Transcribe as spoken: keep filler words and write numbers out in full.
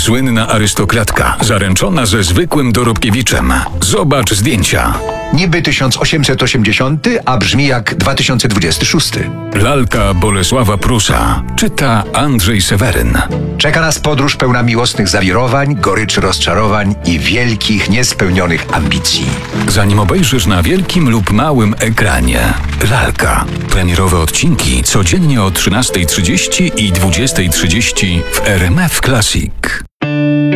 Słynna arystokratka, zaręczona ze zwykłym Dorobkiewiczem. Zobacz zdjęcia. Niby tysiąc osiemset osiemdziesiąty, a brzmi jak dwa tysiące dwudziesty szósty. Lalka Bolesława Prusa. Czyta Andrzej Seweryn. Czeka nas podróż pełna miłosnych zawirowań, goryczy rozczarowań i wielkich, niespełnionych ambicji. Zanim obejrzysz na wielkim lub małym ekranie. Lalka. Premierowe odcinki codziennie o trzynastej trzydzieści i dwudziestej trzydzieści w R M F Classic.